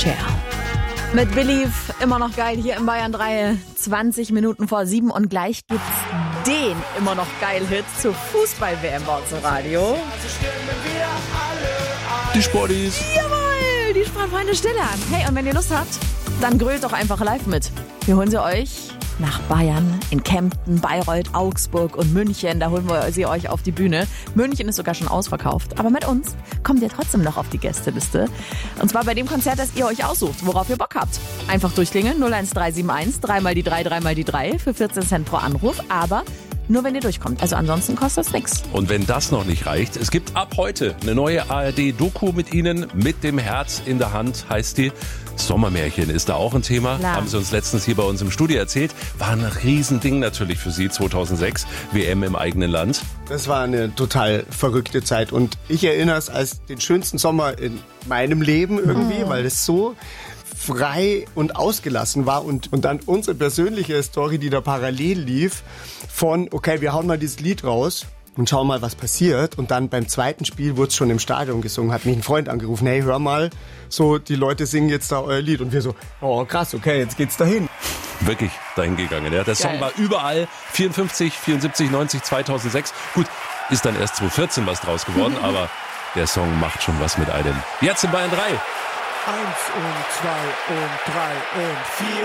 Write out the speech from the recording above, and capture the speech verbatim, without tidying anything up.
Cher. Mit Believe, immer noch geil, hier in Bayern drei, zwanzig Minuten vor sieben und gleich gibt's den immer noch geil Hit zur Fußball-W M bei uns im Radio. Die Sportis. Jawohl, die Sportfreunde Stille an. Hey, und wenn ihr Lust habt, dann grölt doch einfach live mit. Wir holen sie euch nach Bayern, in Kempten, Bayreuth, Augsburg und München. Da holen wir sie euch auf die Bühne. München ist sogar schon ausverkauft. Aber mit uns kommt ihr trotzdem noch auf die Gästeliste. Und zwar bei dem Konzert, das ihr euch aussucht, worauf ihr Bock habt. Einfach durchklingeln, null eins drei sieben eins, dreimal die drei, dreimal die drei für vierzehn Cent pro Anruf. Aber nur wenn ihr durchkommt. Also ansonsten kostet es nichts. Und wenn das noch nicht reicht, es gibt ab heute eine neue A R D-Doku mit Ihnen. Mit dem Herz in der Hand heißt die. Sommermärchen ist da auch ein Thema. Klar. Haben Sie uns letztens hier bei uns im Studio erzählt. War ein Riesending natürlich für Sie zweitausendsechs. W M im eigenen Land. Das war eine total verrückte Zeit. Und ich erinnere es als den schönsten Sommer in meinem Leben irgendwie, mhm. weil es so frei und ausgelassen war. Und, und dann unsere persönliche Story, die da parallel lief, von, okay, wir hauen mal dieses Lied raus und schauen mal, was passiert. Und dann beim zweiten Spiel wurde es schon im Stadion gesungen, hat mich ein Freund angerufen, hey, hör mal, so, die Leute singen jetzt da euer Lied. Und wir so, oh krass, okay, jetzt geht's dahin. Wirklich dahin gegangen. Ja. Der Song Geil. war überall, vierundfünfzig, vierundsiebzig, neunzig, zweitausendsechs. Gut, ist dann erst zweitausendvierzehn was draus geworden, aber der Song macht schon was mit einem. Jetzt in Bayern drei. Eins und zwei und drei und vier.